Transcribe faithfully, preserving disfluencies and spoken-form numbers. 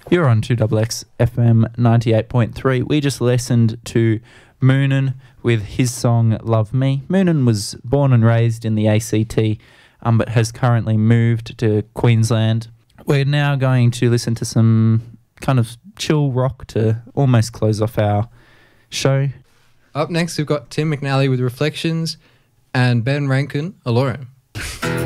You're on two X X F M ninety-eight point three. We just listened to Moonan with his song Love Me. Moonan was born and raised in the A C T, um, but has currently moved to Queensland. We're now going to listen to some kind of chill rock to almost close off our show. Up next, we've got Tim McNally with Reflections and Ben Rankin, Alone.